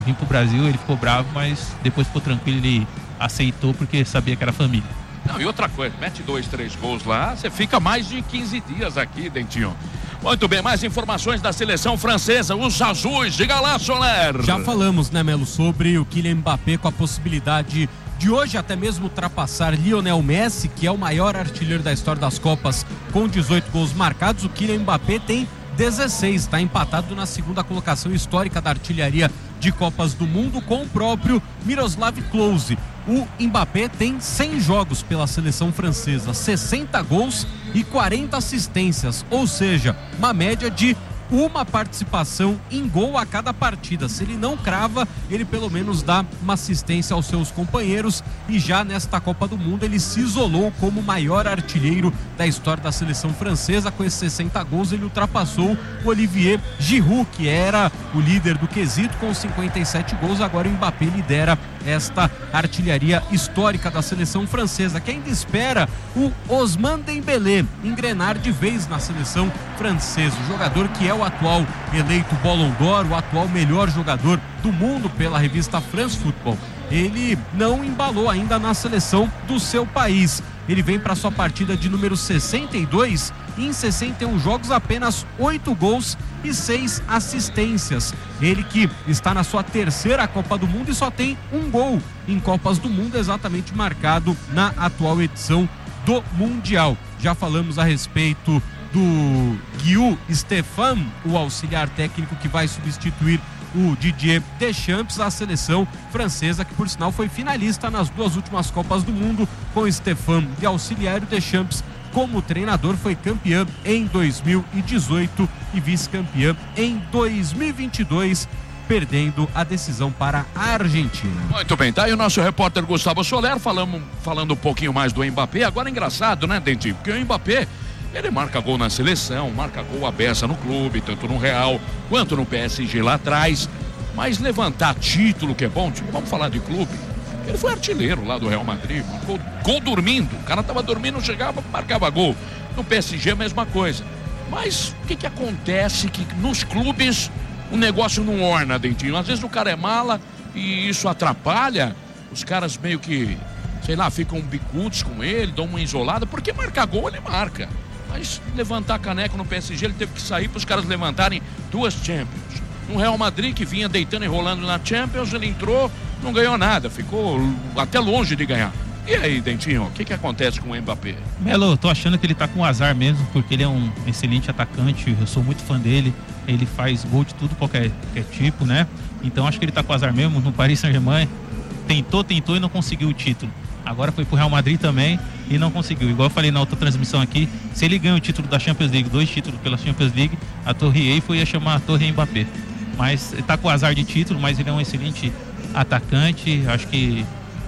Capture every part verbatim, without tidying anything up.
vim pro Brasil, ele ficou bravo, mas depois ficou tranquilo, ele aceitou porque sabia que era família. Não, e outra coisa, mete dois, três gols lá, você fica mais de quinze dias aqui, Dentinho. Muito bem, mais informações da seleção francesa, os azuis, diga lá, Soler. Já falamos, né, Melo, sobre o Kylian Mbappé com a possibilidade de hoje até mesmo ultrapassar Lionel Messi, que é o maior artilheiro da história das Copas, com dezoito gols marcados. O Kylian Mbappé tem dezesseis, está empatado na segunda colocação histórica da artilharia de Copas do Mundo com o próprio Miroslav Klose. O Mbappé tem cem jogos pela seleção francesa, sessenta gols e quarenta assistências, ou seja, uma média de uma participação em gol a cada partida. Se ele não crava, ele pelo menos dá uma assistência aos seus companheiros, e já nesta Copa do Mundo ele se isolou como o maior artilheiro da história da seleção francesa. Com esses sessenta gols ele ultrapassou o Olivier Giroud, que era o líder do quesito com cinquenta e sete gols. Agora o Mbappé lidera esta artilharia histórica da seleção francesa, que ainda espera o Ousmane Dembélé engrenar de vez na seleção francesa, o jogador que é o atual eleito Ballon d'Or, o atual melhor jogador do mundo pela revista France Football. Ele não embalou ainda na seleção do seu país. Ele vem para sua partida de número sessenta e dois e em sessenta e um jogos apenas oito gols e seis assistências. Ele que está na sua terceira Copa do Mundo e só tem um gol em Copas do Mundo, exatamente marcado na atual edição do Mundial. Já falamos a respeito do Guillaume Stéphane, o auxiliar técnico que vai substituir o Didier Deschamps, a seleção francesa, que por sinal foi finalista nas duas últimas Copas do Mundo, com Stéphane de auxiliar. O Deschamps, como treinador, foi campeão em dois mil e dezoito e vice-campeão em dois mil e vinte e dois, perdendo a decisão para a Argentina. Muito bem, tá aí o nosso repórter Gustavo Soler falando, falando um pouquinho mais do Mbappé. Agora é engraçado, né, Dentinho? Porque o Mbappé, ele marca gol na seleção, marca gol à beça no clube, tanto no Real quanto no P S G lá atrás. Mas levantar título, que é bom, tipo, vamos falar de clube. Ele foi artilheiro lá do Real Madrid, marcou gol dormindo. O cara tava dormindo, chegava, marcava gol. No P S G a mesma coisa. Mas o que que acontece que nos clubes o negócio não orna, Dentinho? Às vezes o cara é mala e isso atrapalha. Os caras meio que, sei lá, ficam bicudos com ele, dão uma isolada, porque marcar gol ele marca. Mas levantar caneco no P S G, ele teve que sair para os caras levantarem duas Champions. No Real Madrid, que vinha deitando e rolando na Champions, ele entrou, não ganhou nada, ficou até longe de ganhar. E aí, Dentinho, o que que acontece com o Mbappé? Melo, tô achando que ele tá com azar mesmo, porque ele é um excelente atacante, eu sou muito fã dele, ele faz gol de tudo, qualquer, qualquer tipo, né? Então acho que ele tá com azar mesmo. No Paris Saint-Germain, tentou, tentou e não conseguiu o título. Agora foi pro Real Madrid também e não conseguiu. Igual eu falei na outra transmissão aqui, se ele ganha o título da Champions League, dois títulos pela Champions League, a Torre Eiffel ia chamar a Torre Mbappé. Mas ele tá com azar de título, mas ele é um excelente atacante. Acho que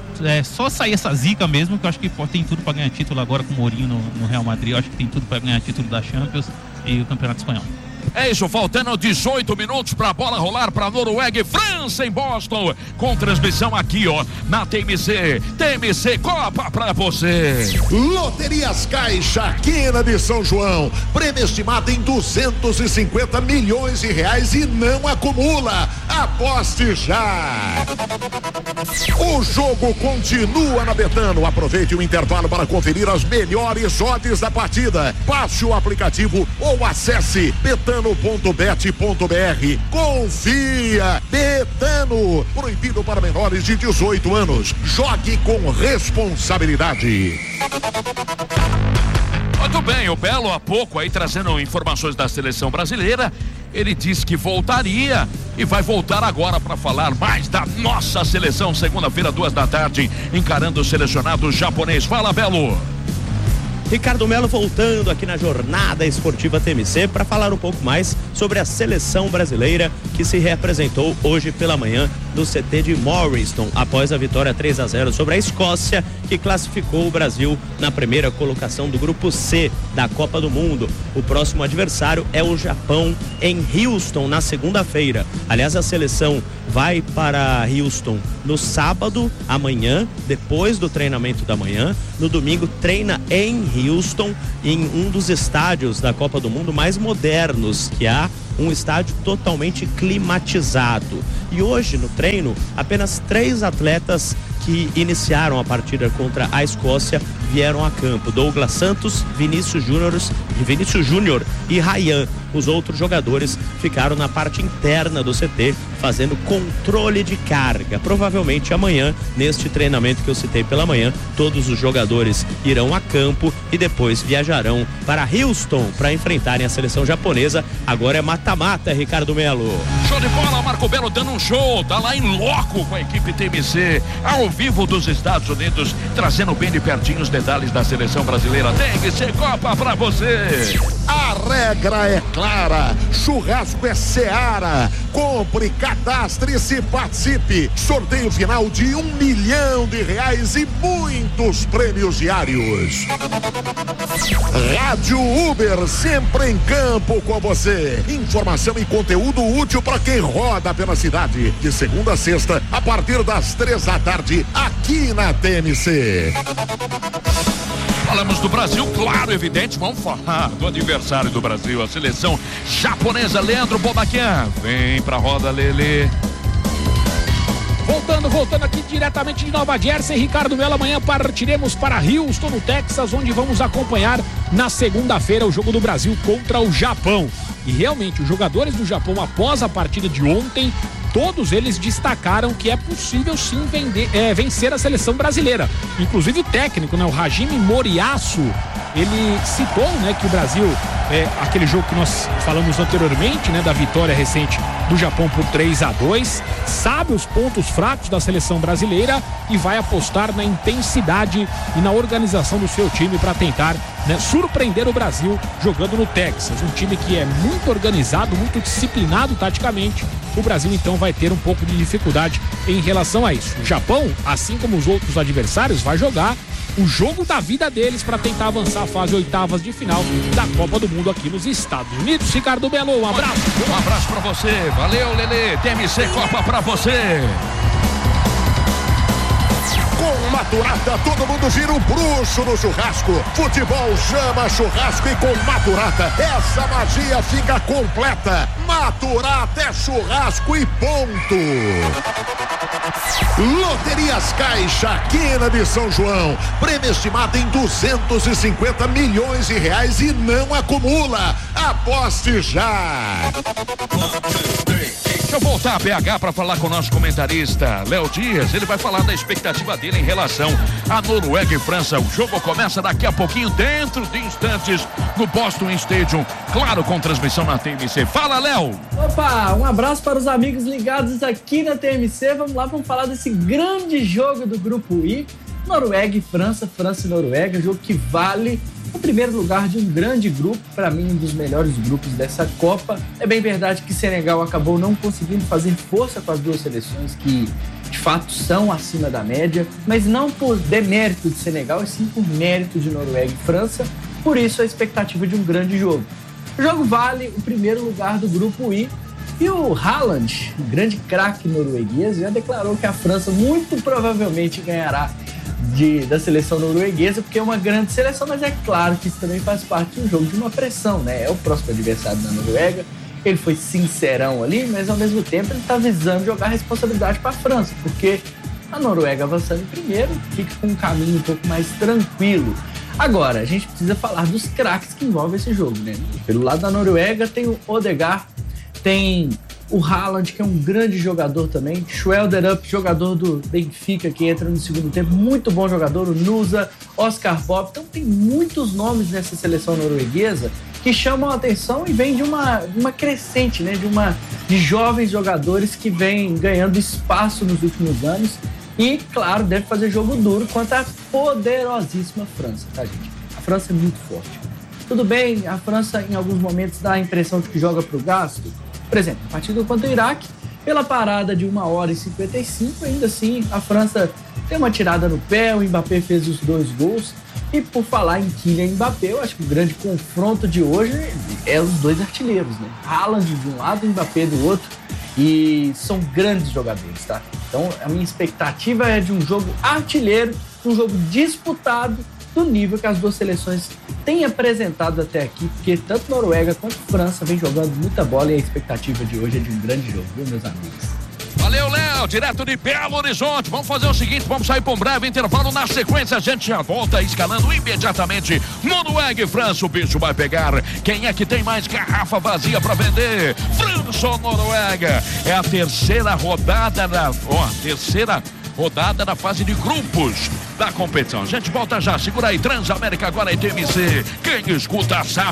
é só sair essa zica mesmo, que eu acho que pô, tem tudo para ganhar título agora com o Mourinho no, no Real Madrid. Eu acho que tem tudo para ganhar título da Champions e o Campeonato Espanhol. É isso, faltando dezoito minutos para a bola rolar para Noruega e França em Boston, com transmissão aqui, ó, na T M C. T M C Copa para você. Loterias Caixa, Quina de São João, prêmio estimado em duzentos e cinquenta milhões de reais e não acumula. Aposte já. O jogo continua na Betano. Aproveite o intervalo para conferir as melhores odds da partida. Baixe o aplicativo ou acesse betano ponto bet ponto br. Confia. Betano. Proibido para menores de dezoito anos. Jogue com responsabilidade. Muito bem, o Belo há pouco aí trazendo informações da seleção brasileira. Ele disse que voltaria e vai voltar agora para falar mais da nossa seleção. Segunda-feira, duas da tarde, encarando o selecionado japonês. Fala, Belo. Ricardo Melo voltando aqui na Jornada Esportiva T M C para falar um pouco mais sobre a seleção brasileira que se reapresentou hoje pela manhã no C T de Morriston após a vitória três a zero sobre a Escócia, que classificou o Brasil na primeira colocação do grupo C da Copa do Mundo. O próximo adversário é o Japão em Houston na segunda-feira. Aliás, a seleção vai para Houston no sábado, amanhã, depois do treinamento da manhã. No domingo treina em Houston, em um dos estádios da Copa do Mundo mais modernos que há um estádio totalmente climatizado. E hoje, no treino, apenas três atletas que iniciaram a partida contra a Escócia vieram a campo: Douglas Santos, Vinícius Júnior, Vinícius Júnior e Ryan. Os outros jogadores ficaram na parte interna do C T fazendo controle de carga. Provavelmente amanhã, neste treinamento que eu citei pela manhã, todos os jogadores irão a campo e depois viajarão para Houston para enfrentarem a seleção japonesa. Agora é mata-mata, Ricardo Melo. Show de bola, Marco Belo dando um show, tá lá em loco com a equipe T M C, ao vivo dos Estados Unidos, trazendo bem de pertinho os detalhes da seleção brasileira. T M C Copa pra você. A regra é clara, churrasco é Seara. Compre, cadastre-se, participe. Sorteio final de um milhão de reais e muitos prêmios diários. Rádio Uber, sempre em campo com você. Informação e conteúdo útil para quem roda pela cidade. De segunda a sexta, a partir das três da tarde, aqui na T M C. Falamos do Brasil, claro, evidente, vamos falar do adversário do Brasil, a seleção japonesa. Leandro Bobaquian, vem pra roda, Lele. Voltando, voltando aqui diretamente de Nova Jersey, Ricardo Melo, amanhã partiremos para Houston, no Texas, onde vamos acompanhar na segunda-feira o jogo do Brasil contra o Japão. E realmente, os jogadores do Japão, após a partida de ontem, todos eles destacaram que é possível sim vender, é, vencer a seleção brasileira. Inclusive o técnico, né, o Hajime Moriyasu, ele citou, né, que o Brasil, é, aquele jogo que nós falamos anteriormente, né, da vitória recente do Japão por três a dois, sabe os pontos fracos da seleção brasileira e vai apostar na intensidade e na organização do seu time para tentar, né, surpreender o Brasil jogando no Texas, um time que é muito organizado, muito disciplinado taticamente. O Brasil então vai ter um pouco de dificuldade em relação a isso. O Japão, assim como os outros adversários, vai jogar o jogo da vida deles para tentar avançar a fase oitavas de final da Copa do Mundo aqui nos Estados Unidos. Ricardo Belo, um abraço. Um abraço para você. Valeu, Lele. T M C Copa para você. Com Maturata, todo mundo vira um bruxo no churrasco. Futebol chama churrasco e com Maturata, essa magia fica completa. Maturata é churrasco e ponto. Loterias Caixa, quina de São João. Prêmio estimado em duzentos e cinquenta milhões de reais e não acumula. Aposte já. Deixa eu voltar a B H para falar com o nosso comentarista, Léo Dias. Ele vai falar da expectativa dele em relação a Noruega e França. O jogo começa daqui a pouquinho, dentro de instantes, no Boston Stadium. Claro, com transmissão na T M C. Fala, Léo! Opa, um abraço para os amigos ligados aqui na T M C. Vamos lá, vamos falar desse grande jogo do Grupo I. Noruega e França, França e Noruega, jogo que vale o primeiro lugar de um grande grupo, para mim um dos melhores grupos dessa Copa. É bem verdade que Senegal acabou não conseguindo fazer força com as duas seleções que de fato são acima da média, mas não por demérito de Senegal, e sim por mérito de Noruega e França. Por isso a expectativa de um grande jogo. O jogo vale o primeiro lugar do Grupo I, e o Haaland, um grande craque norueguês, já declarou que a França muito provavelmente ganhará De, da seleção norueguesa, porque é uma grande seleção, mas é claro que isso também faz parte de um jogo de uma pressão, né? É o próximo adversário da Noruega, ele foi sincerão ali, mas ao mesmo tempo ele está visando jogar a responsabilidade para a França, porque a Noruega avançando em primeiro fica com um caminho um pouco mais tranquilo. Agora, a gente precisa falar dos craques que envolvem esse jogo, né? Pelo lado da Noruega tem o Odegaard, tem o Haaland, que é um grande jogador também, Schwelderup, jogador do Benfica, que entra no segundo tempo, muito bom jogador, o Nusa, Oscar Bob. Então tem muitos nomes nessa seleção norueguesa que chamam a atenção e vem de uma, uma crescente, né? de, uma, de jovens jogadores que vêm ganhando espaço nos últimos anos e, claro, deve fazer jogo duro contra a poderosíssima França, tá, gente? A França é muito forte. Tudo bem, a França em alguns momentos dá a impressão de que joga pro gasto. Por exemplo, a partida contra o Iraque, pela parada de uma hora e cinquenta e cinco, ainda assim a França tem uma tirada no pé, o Mbappé fez os dois gols. E por falar em Kylian Mbappé, eu acho que o grande confronto de hoje é os dois artilheiros, né? Haaland de um lado e Mbappé do outro. E são grandes jogadores, tá? Então a minha expectativa é de um jogo artilheiro, um jogo disputado do nível que as duas seleções têm apresentado até aqui, porque tanto Noruega quanto França vem jogando muita bola e a expectativa de hoje é de um grande jogo, viu, meus amigos? Valeu, Léo, direto de Belo Horizonte. Vamos fazer o seguinte, vamos sair para um breve intervalo. Na sequência, a gente já volta escalando imediatamente Noruega e França. O bicho vai pegar. Quem é que tem mais garrafa vazia para vender? França ou Noruega? É a terceira rodada da... Ó, terceira... rodada da fase de grupos da competição. A gente volta já, segura aí, Transamérica agora em T M C. Quem escuta sabe.